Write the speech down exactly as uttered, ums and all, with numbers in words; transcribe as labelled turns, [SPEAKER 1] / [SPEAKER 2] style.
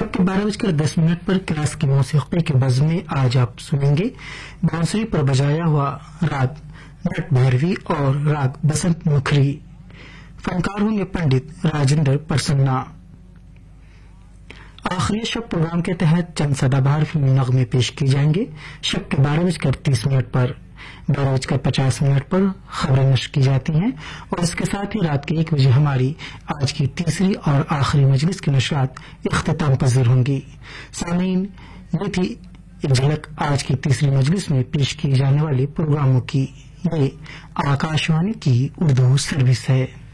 [SPEAKER 1] शब के बारह बजकर दस मिनट पर क्लास की मौसीकी के बज़्म में आज आप सुनेंगे बांसुरी पर बजाया हुआ राग नट भैरवी और राग बसंत मुखरी। फनकार होंगे पंडित राजेंद्र प्रसन्ना। आखिरी शब प्रोग्राम के तहत चंद सदाबहार फिल्मी नगमे पेश किए जाएंगे। शब के बारह बजकर तीस मिनट पर बारह बजकर पचास मिनट पर खबरें नश्र की जाती हैं और इसके साथ ही रात के एक बजे हमारी आज की तीसरी और आखिरी मजलिस की नशरात इख्तिताम पजीर होंगी। सामीन, ये थी एक झलक आज की तीसरी मजलिस में पेश किए जाने वाले प्रोग्रामों की। ये आकाशवाणी की उर्दू सर्विस है।